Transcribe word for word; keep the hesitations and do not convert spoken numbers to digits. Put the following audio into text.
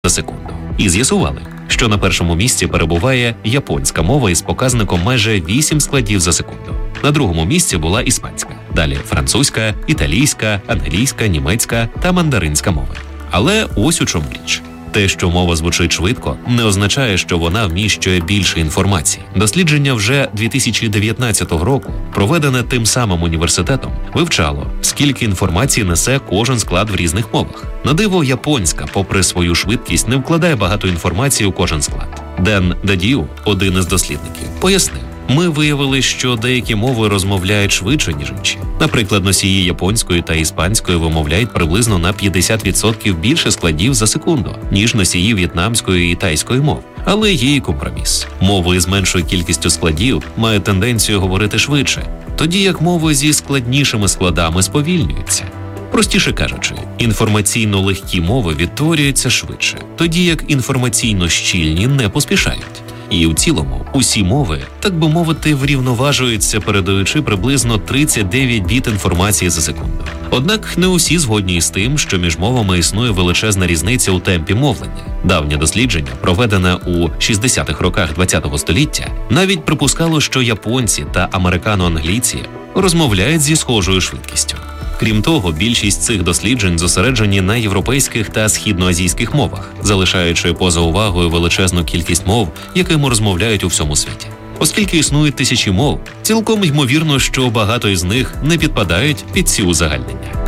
за секунду. І з'ясували, що на першому місці перебуває японська мова із показником майже вісім складів за секунду. На другому місці була іспанська, далі французька, італійська, англійська, німецька та мандаринська мови. Але ось у чому річ. Те, що мова звучить швидко, не означає, що вона вміщує більше інформації. Дослідження вже дві тисячі дев'ятнадцятого року, проведене тим самим університетом, вивчало, скільки інформації несе кожен склад в різних мовах. На диво, японська, попри свою швидкість, не вкладає багато інформації у кожен склад. Ден Дадіу, один із дослідників, пояснив: ми виявили, що деякі мови розмовляють швидше, ніж інші. Наприклад, носії японської та іспанської вимовляють приблизно на п'ятдесят відсотків більше складів за секунду, ніж носії в'єтнамської і тайської мов. Але є і компроміс. Мови з меншою кількістю складів мають тенденцію говорити швидше, тоді як мови зі складнішими складами сповільнюються. Простіше кажучи, інформаційно легкі мови відтворюються швидше, тоді як інформаційно щільні не поспішають. І в цілому усі мови, так би мовити, врівноважуються, передаючи приблизно тридцять дев'ять біт інформації за секунду. Однак не усі згодні із тим, що між мовами існує величезна різниця у темпі мовлення. Давнє дослідження, проведене у шістдесятих роках ХХ століття, навіть припускало, що японці та американо-англійці розмовляють зі схожою швидкістю. Крім того, більшість цих досліджень зосереджені на європейських та східноазійських мовах, залишаючи поза увагою величезну кількість мов, якими розмовляють у всьому світі. Оскільки існують тисячі мов, цілком ймовірно, що багато із них не підпадають під ці узагальнення.